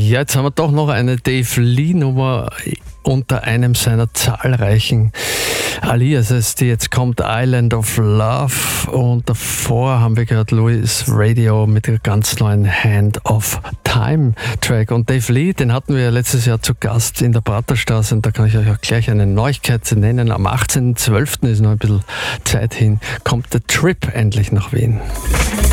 Ja, jetzt haben wir doch noch eine Dave Lee-Nummer unter einem seiner zahlreichen Aliases, die jetzt kommt, Island of Love, und davor haben wir gehört Louis Radio mit der ganz neuen Hand of Time Track. Und Dave Lee, den hatten wir ja letztes Jahr zu Gast in der Praterstraße, und da kann ich euch auch gleich eine Neuigkeit nennen. Am 18.12. ist noch ein bisschen Zeit hin, kommt der Trip endlich nach Wien.